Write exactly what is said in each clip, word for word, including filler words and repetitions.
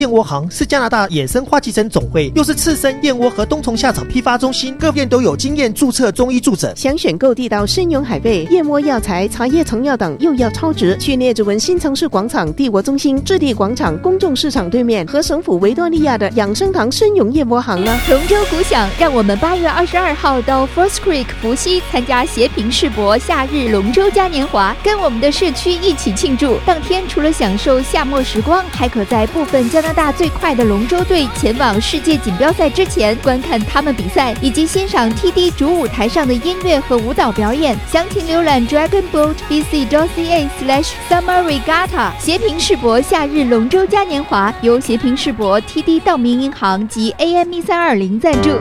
燕窝行是加拿大野生花旗参总会，又是赤身燕窝和冬虫夏草批发中心，各店都有经验注册中医注诊。 想选购地道参蛹海贝、燕窝药材、茶叶成药等又要超值，去列治文新城市广场帝国中心置地广场公众市场对面和省府维多利亚的养生堂参蛹燕窝行啊。 龙舟鼓响，让我们八月二十二号到 First Creek 伏羲参加协平世博夏日龙舟嘉年华，跟我们的社区一起庆祝。当天除了享受夏末时光，还可在部分加拿大最快的龙舟队前往世界锦标赛之前观看他们比赛，以及欣赏 T D 主舞台上的音乐和舞蹈表演。详情浏览 dragon boat b c dot c a slash summer regatta。 协平世博夏日龙舟嘉年华由协平世博 T D 道明银行及 A M 一三二零赞助。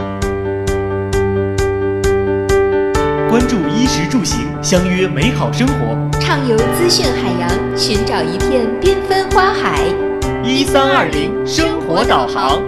关注衣食住行，相约美好生活， 畅游资讯海洋，寻找一片缤纷花海。 一三二零生活导航。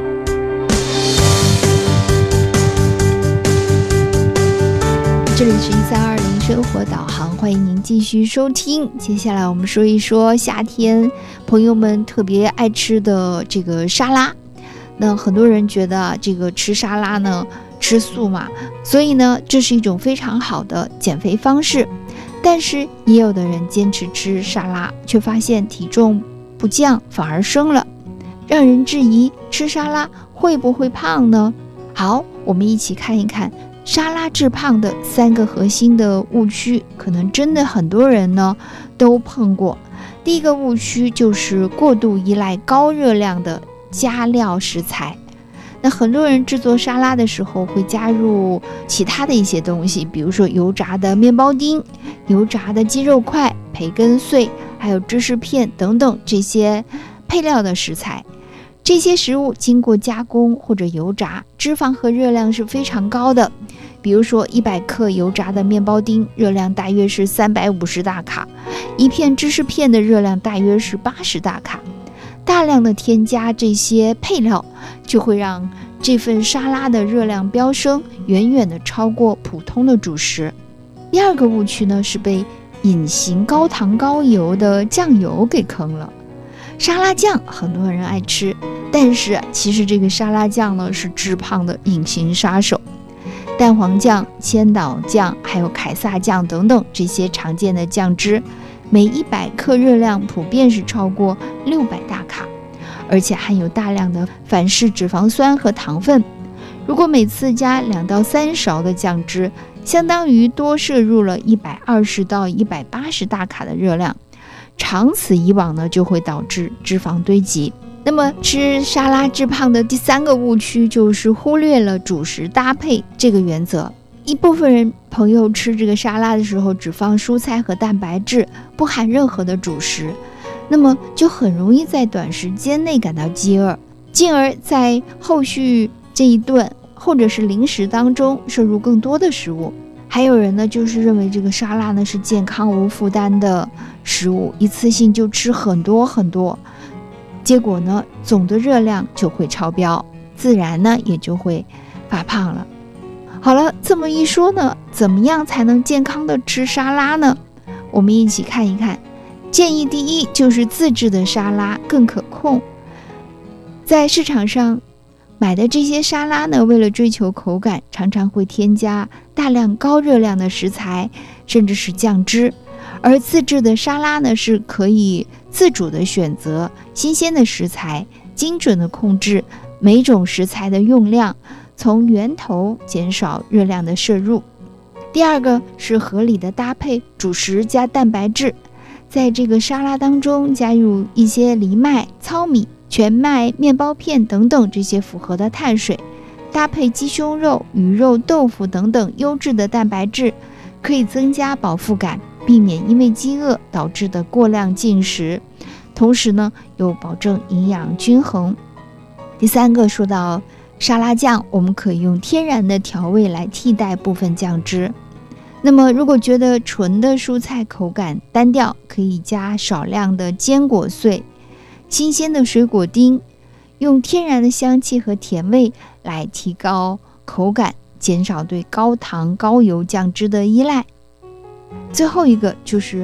这里是一三二零生活导航，欢迎您继续收听。接下来我们说一说夏天朋友们特别爱吃的这个沙拉。那很多人觉得这个吃沙拉呢，吃素嘛，所以呢，这是一种非常好的减肥方式。但是也有的人坚持吃沙拉，却发现体重不降反而升了，让人质疑吃沙拉会不会胖呢？好，我们一起看一看沙拉致胖的三个核心的误区，可能真的很多人呢都碰过。第一个误区就是过度依赖高热量的加料食材。那很多人制作沙拉的时候会加入其他的一些东西，比如说油炸的面包丁、油炸的鸡肉块、培根碎，还有芝士片等等这些配料的食材。这些食物经过加工或者油炸，脂肪和热量是非常高的。比如说一百克油炸的面包丁热量大约是三百五十大卡，一片芝士片的热量大约是八十大卡。大量的添加这些配料，就会让这份沙拉的热量飙升，远远的超过普通的主食。第二个误区呢，是被隐形高糖高油的酱油给坑了。沙拉酱很多人爱吃，但是其实这个沙拉酱呢是致胖的隐形杀手。蛋黄酱、千岛酱还有凯撒酱等等这些常见的酱汁，每一百克热量普遍是超过六百大卡，而且含有大量的反式脂肪酸和糖分。如果每次加两到三勺的酱汁，相当于多摄入了一百二十到一百八十大卡的热量，长此以往呢，就会导致脂肪堆积。那么吃沙拉致胖的第三个误区就是忽略了主食搭配这个原则。一部分人朋友吃这个沙拉的时候只放蔬菜和蛋白质，不含任何的主食，那么就很容易在短时间内感到饥饿，进而在后续这一顿或者是零食当中摄入更多的食物。还有人呢，就是认为这个沙拉呢是健康无负担的食物，一次性就吃很多很多，结果呢总的热量就会超标，自然呢也就会发胖了。好了，这么一说呢，怎么样才能健康的吃沙拉呢？我们一起看一看。建议第一就是自制的沙拉更可控。在市场上买的这些沙拉呢，为了追求口感，常常会添加大量高热量的食材，甚至是酱汁。而自制的沙拉呢，是可以自主的选择新鲜的食材，精准的控制每种食材的用量，从源头减少热量的摄入。第二个是合理的搭配主食加蛋白质，在这个沙拉当中加入一些藜麦、糙米、全麦、面包片等等这些复合的碳水，搭配鸡胸肉、鱼肉、豆腐等等优质的蛋白质，可以增加饱腹感，避免因为饥饿导致的过量进食，同时呢又保证营养均衡。第三个说到沙拉酱，我们可以用天然的调味来替代部分酱汁。那么如果觉得纯的蔬菜口感单调，可以加少量的坚果碎、新鲜的水果丁，用天然的香气和甜味来提高口感，减少对高糖高油酱汁的依赖。最后一个就是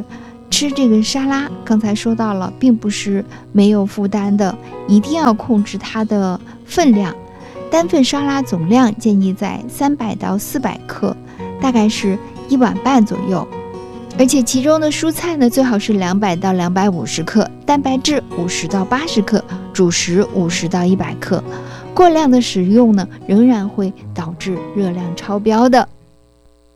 吃这个沙拉，刚才说到了，并不是没有负担的，一定要控制它的分量。单份沙拉总量建议在三百到四百克，大概是一碗半左右。而且其中的蔬菜呢，最好是两百到两百五十克，蛋白质五十到八十克，主食五十到一百克。过量的食用呢，仍然会导致热量超标的。